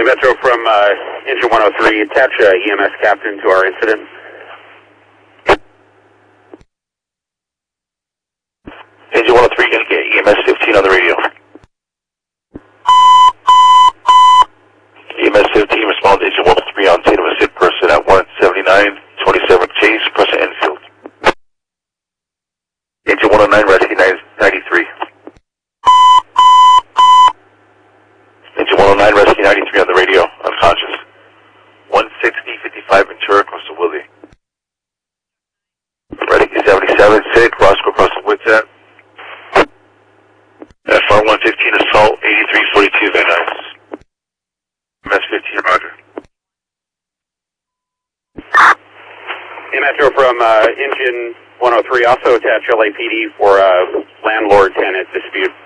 Metro from engine 103, attach EMS captain to our incident. Engine 103, going to get EMS 15 on the radio. EMS 15, respond to engine 103 on state of a sick person at 179-27 Chase, person Enfield. Engine 109, rescue 93. Engine 109, rescue 93 on the radio, unconscious. 160-55 Ventura, Coastal Willie. Rescue 77, sick, Roscoe, Coastal Woodsett. FR 115, assault, 8342 Van Nuys. MS 15, roger. Metro from engine 103, also attach LAPD for landlord-tenant dispute.